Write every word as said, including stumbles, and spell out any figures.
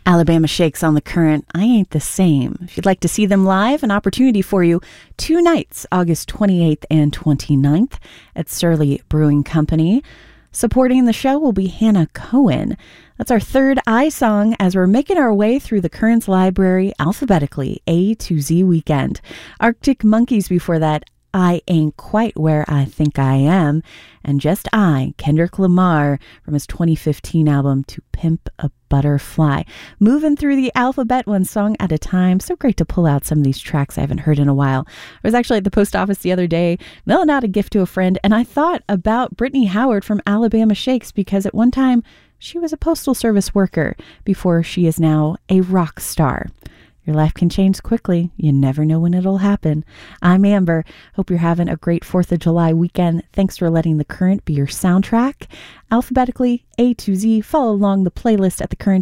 Alabama Shakes on the Current, I Ain't the Same. If you'd like to see them live, an opportunity for you two nights, August twenty-eighth and twenty-ninth at Surly Brewing Company. Supporting the show will be Hannah Cohen. That's our third I song as we're making our way through the Currents Library alphabetically, A to Z weekend. Arctic Monkeys before that, I Ain't Quite Where I Think I Am, and Just I, Kendrick Lamar, from his twenty fifteen album To Pimp a Butterfly. Moving through the alphabet one song at a time. So great to pull out some of these tracks I haven't heard in a while. I was actually at the post office the other day, mailing out a gift to a friend, and I thought about Brittany Howard from Alabama Shakes because at one time she was a postal service worker before she is now a rock star. Your life can change quickly. You never know when it'll happen. I'm Amber. Hope you're having a great fourth of July weekend. Thanks for letting The Current be your soundtrack. Alphabetically, A to Z. Follow along the playlist at the current